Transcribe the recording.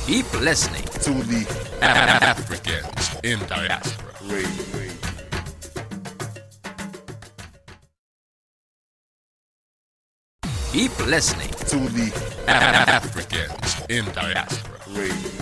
Keep listening to the Africans in Diaspora radio. Keep listening To the Africans in Diaspora radio.